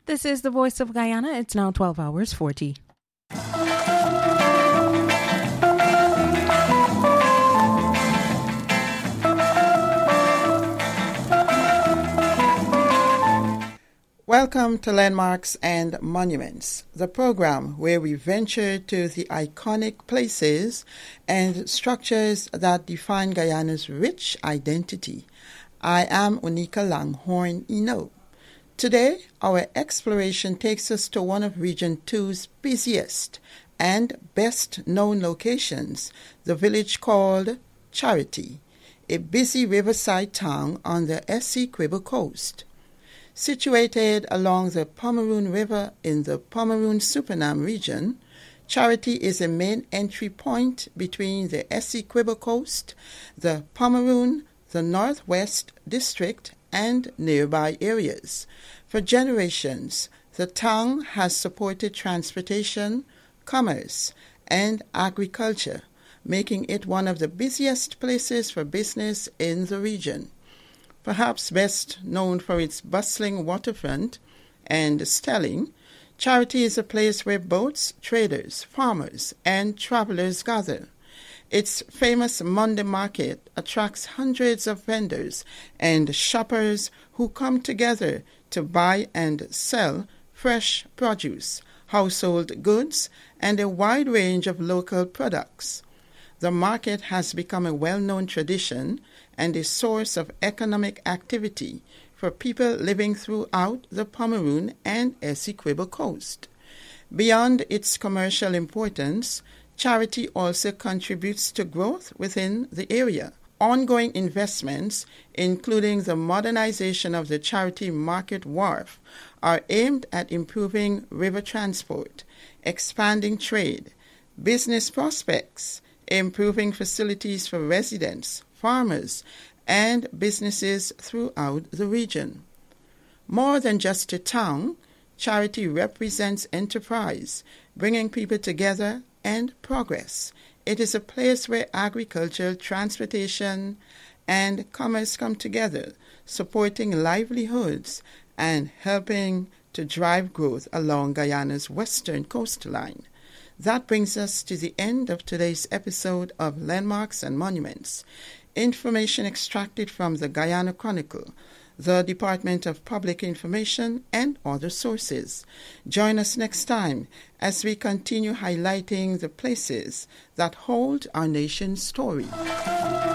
This is the Voice of Guyana. It's now 12 hours 40. Welcome to Landmarks and Monuments, the program where we venture to the iconic places and structures that define Guyana's rich identity. I am Unika Langhorne Ino. Today, our exploration takes us to one of Region 2's busiest and best-known locations, the village called Charity, a busy riverside town on the Essequibo coast. Situated along the Pomeroon River in the Pomeroon-Supernam region, Charity is a main entry point between the Essequibo coast, the Pomeroon, the Northwest District, and nearby areas. For generations, the town has supported transportation, commerce, and agriculture, making it one of the busiest places for business in the region. Perhaps best known for its bustling waterfront and stelling, Charity is a place where boats, traders, farmers, and travelers gather. Its famous Monday market attracts hundreds of vendors and shoppers who come together to buy and sell fresh produce, household goods, and a wide range of local products. The market has become a well-known tradition and a source of economic activity for people living throughout the Pomeroon and Essequibo coast. Beyond its commercial importance, Charity also contributes to growth within the area. Ongoing investments, including the modernization of the Charity Market Wharf, are aimed at improving river transport, expanding trade, business prospects, improving facilities for residents, farmers, and businesses throughout the region. More than just a town, Charity represents enterprise, bringing people together and progress. It is a place where agriculture, transportation, and commerce come together, supporting livelihoods and helping to drive growth along Guyana's western coastline. That brings us to the end of today's episode of Landmarks and Monuments. Information extracted from the Guyana Chronicle, the Department of Public Information, and other sources. Join us next time as we continue highlighting the places that hold our nation's story.